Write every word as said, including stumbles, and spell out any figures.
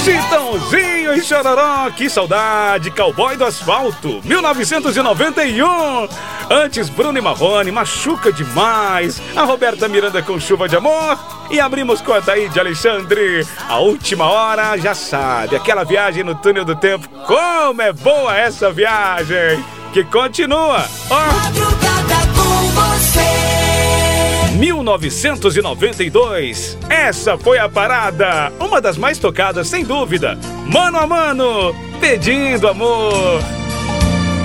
Chitãozinho e Chororó, que saudade, Cowboy do Asfalto, mil novecentos e noventa e um. Antes, Bruno e Marrone, Machuca Demais, a Roberta Miranda com Chuva de Amor. E abrimos com a Taíde Alexandre, A Última Hora, já sabe, aquela viagem no túnel do tempo. Como é boa essa viagem, que continua. Madrugada com você. mil novecentos e noventa e dois, essa foi a parada, uma das mais tocadas sem dúvida. Mano a Mano, Pedindo Amor.